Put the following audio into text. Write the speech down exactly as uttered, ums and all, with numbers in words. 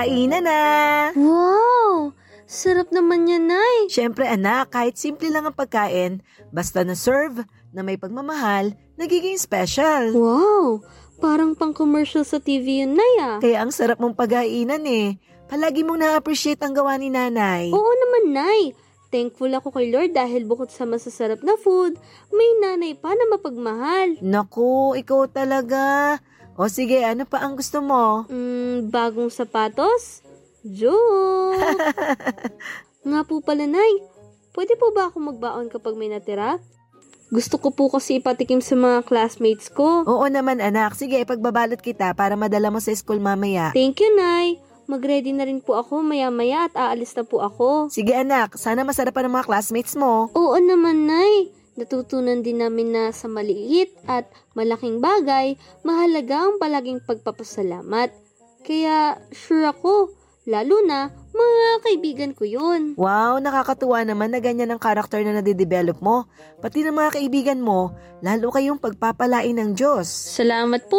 Kainan na! Wow! Sarap naman yan, Nay. Siyempre anak, kahit simple lang ang pagkain, basta na-serve na may pagmamahal, nagiging special. Wow! Parang pang-commercial sa T V yun, Nay ah. Kaya ang sarap mong pag-ainan eh. Palagi mong na-appreciate ang gawa ni nanay. Oo naman, Nay. Thankful ako kay Lord dahil bukod sa masasarap na food, may nanay pa na mapagmahal. Naku, ikaw talaga. O sige, ano pa ang gusto mo? Mm, bagong sapatos? Joke! Nga po pala, Nay. Pwede po ba ako magbaon kapag may natira? Gusto ko po kasi ipatikim sa mga classmates ko. Oo naman anak. Sige, ipagbabalot kita para madala mo sa school mamaya. Thank you, Nay. Mag-ready na rin po ako maya-maya at aalis na po ako. Sige anak, sana masarap pa ng mga classmates mo. Oo naman, Nay. Natutunan din namin na sa maliit at malaking bagay, mahalaga ang palaging pagpapasalamat. Kaya sure ako, lalo na mga kaibigan ko yun. Wow, nakakatuwa naman na ganyan ang karakter na nadidevelop mo. Pati ng mga kaibigan mo, lalo kayong pagpapalain ng Diyos. Salamat po.